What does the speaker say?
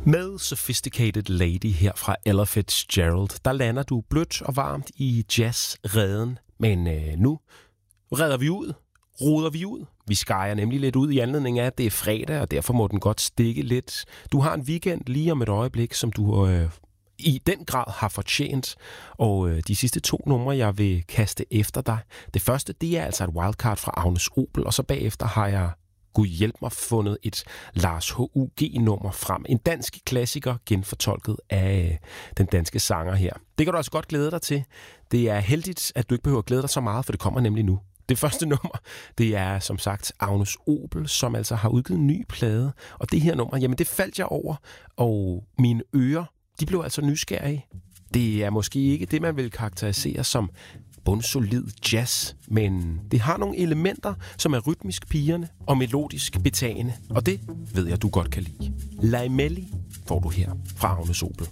Med Sophisticated Lady her fra Ella Fitzgerald, der lander du blødt og varmt i jazzreden. Men nu ruder vi ud. Vi skærer nemlig lidt ud i anledning af, at det er fredag, og derfor må den godt stikke lidt. Du har en weekend lige om et øjeblik, som du i den grad har fortjent. Og de sidste 2 numre, jeg vil kaste efter dig. Det første, det er altså et wildcard fra Agnes Obel, og så bagefter har jeg Gud hjælp mig fundet et Lars H.U.G.-nummer frem. En dansk klassiker genfortolket af den danske sanger her. Det kan du altså godt glæde dig til. Det er heldigt, at du ikke behøver at glæde dig så meget, for det kommer nemlig nu. Det første nummer, det er som sagt Agnes Obel, som altså har udgivet en ny plade. Og det her nummer, jamen det faldt jeg over, og mine ører, de blev altså nysgerrige. Det er måske ikke det, man vil karakterisere som bundsolid jazz, men det har nogle elementer, som er rytmisk pirrende og melodisk betagende, og det ved jeg, du godt kan lide. Laimelli får du her fra Agnes Obel.